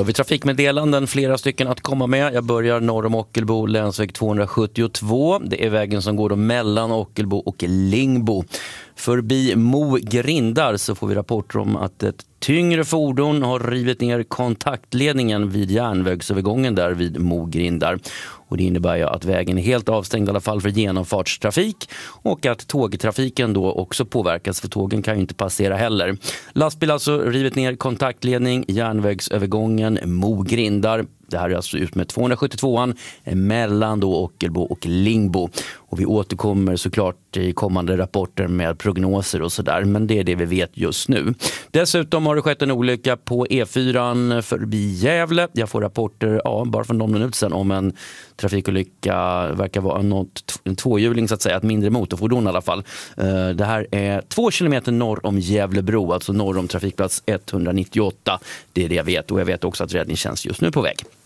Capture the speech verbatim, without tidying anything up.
Då har vi trafikmeddelanden, flera stycken att komma med. Jag börjar norr om Ockelbo, länsväg tvåhundrasjuttiotvå. Det är vägen som går då mellan Ockelbo och Lingbo. Förbi Mo grindar så får vi rapporter om att ett tyngre fordon har rivit ner kontaktledningen vid järnvägsövergången där vid Mo grindar. Och det innebär ju att vägen är helt avstängd i alla fall för genomfartstrafik och att tågtrafiken då också påverkas, för tågen kan ju inte passera heller. Lastbil alltså rivit ner kontaktledning, järnvägsövergången Mo grindar. Det här är alltså ut med tvåhundrasjuttiotvåan mellan då Ockelbo och Lingbo. Och vi återkommer såklart i kommande rapporter med prognoser och sådär. Men det är det vi vet just nu. Dessutom har det skett en olycka på E fyran förbi Gävle. Jag får rapporter, ja, bara för någon minut sedan om en trafikolycka. Verkar vara något, en tvåhjuling så att säga, ett mindre motorfordon i alla fall. Det här är två kilometer norr om Gävlebro, alltså norr om trafikplats etthundranittioåtta. Det är det jag vet, och jag vet också att räddningstjänst just nu är på väg.